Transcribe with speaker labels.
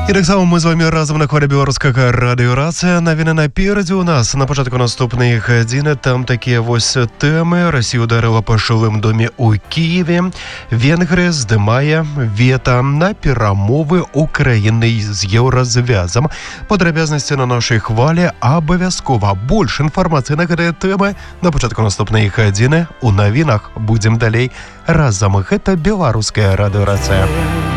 Speaker 1: І так само ми з вами разом на хвилі Білоруського радіо Рація. Новини напереді у нас. На початку наступної години там такі ось теми. Росія ударила по жилим домі у Києві. Венгрія здимає вето на перемови України з Єврозв'язом. Подробязності на нашій хвалі обов'язково. Більше інформації на ці теми на початку наступної години у новинах. Будемо далі разом. Це Білоруська радіо Рація.